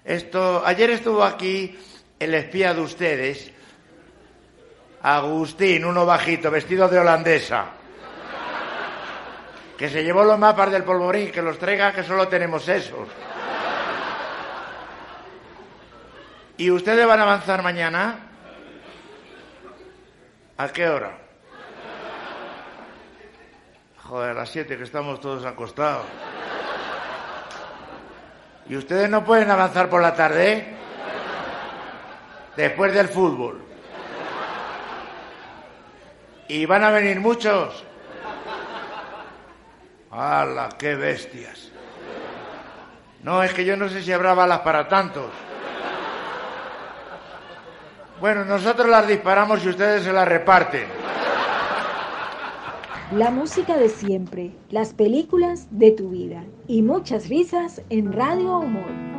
Ayer estuvo aquí el espía de ustedes, Agustín, uno bajito, vestido de holandesa, que se llevó los mapas del polvorín, que los traiga, que solo tenemos esos. ¿Y ustedes van a avanzar mañana? ¿A qué hora? Joder, a las 7, que estamos todos acostados. ¿Y ustedes no pueden avanzar por la tarde? Después del fútbol. ¿Y van a venir muchos? ¡Hala, qué bestias! No, es que yo no sé si habrá balas para tantos. Bueno, nosotros las disparamos y ustedes se las reparten. La música de siempre, las películas de tu vida y muchas risas en Radio Humor.